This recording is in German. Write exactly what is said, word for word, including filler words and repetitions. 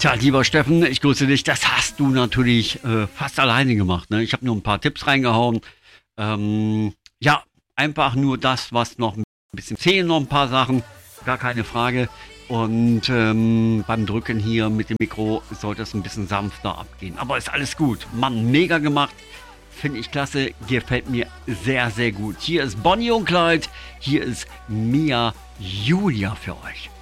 Tja, lieber Steffen, ich grüße dich. Das hast du natürlich äh, fast alleine gemacht. Ne? Ich habe nur ein paar Tipps reingehauen. Ähm, ja, einfach nur das, was noch ein bisschen fehlen, noch ein paar Sachen. Gar keine Frage. Und ähm, beim Drücken hier mit dem Mikro sollte es ein bisschen sanfter abgehen. Aber ist alles gut. Mann, mega gemacht. Finde ich klasse. Gefällt mir sehr, sehr gut. Hier ist Bonnie und Clyde. Hier ist Mia Julia für euch.